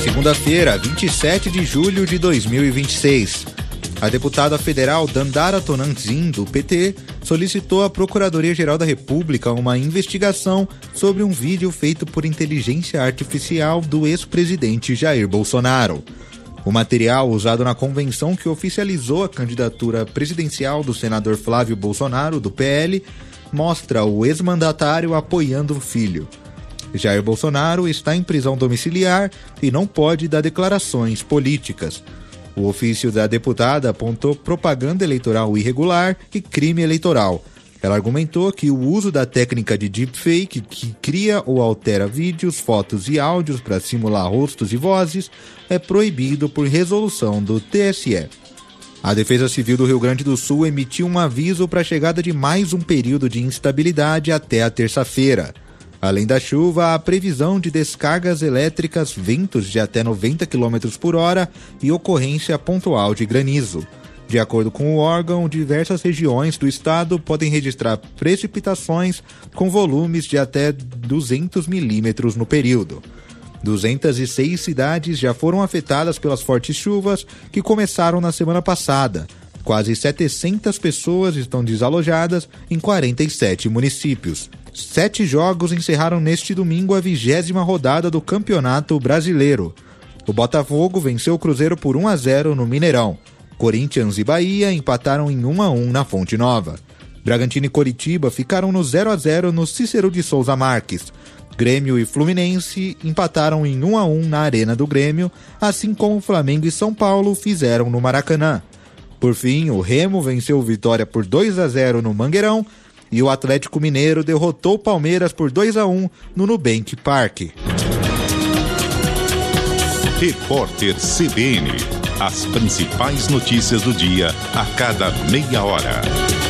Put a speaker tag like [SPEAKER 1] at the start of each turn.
[SPEAKER 1] Segunda-feira, 27 de julho de 2026. A deputada federal Dandara Tonantzin, do PT, solicitou à Procuradoria-Geral da República uma investigação sobre um vídeo feito por inteligência artificial do ex-presidente Jair Bolsonaro. O material, usado na convenção que oficializou a candidatura presidencial do senador Flávio Bolsonaro, do PL, mostra o ex-mandatário apoiando o filho. Jair Bolsonaro está em prisão domiciliar e não pode dar declarações políticas. O ofício da deputada apontou propaganda eleitoral irregular e crime eleitoral. Ela argumentou que o uso da técnica de deepfake, que cria ou altera vídeos, fotos e áudios para simular rostos e vozes, é proibido por resolução do TSE. A Defesa Civil do Rio Grande do Sul emitiu um aviso para a chegada de mais um período de instabilidade até a terça-feira. Além da chuva, há previsão de descargas elétricas, ventos de até 90 km por hora e ocorrência pontual de granizo. De acordo com o órgão, diversas regiões do estado podem registrar precipitações com volumes de até 200 milímetros no período. 206 cidades já foram afetadas pelas fortes chuvas que começaram na semana passada. Quase 700 pessoas estão desalojadas em 47 municípios. 7 jogos encerraram neste domingo a 20ª rodada do Campeonato Brasileiro. O Botafogo venceu o Cruzeiro por 1-0 no Mineirão. Corinthians e Bahia empataram em 1-1 na Fonte Nova. Bragantino e Coritiba ficaram no 0-0 no Cícero de Souza Marques. Grêmio e Fluminense empataram em 1-1 na Arena do Grêmio, assim como Flamengo e São Paulo fizeram no Maracanã. Por fim, o Remo venceu o Vitória por 2-0 no Mangueirão e o Atlético Mineiro derrotou o Palmeiras por 2-1 no Nubank Park.
[SPEAKER 2] Repórter CBN. As principais notícias do dia a cada meia hora.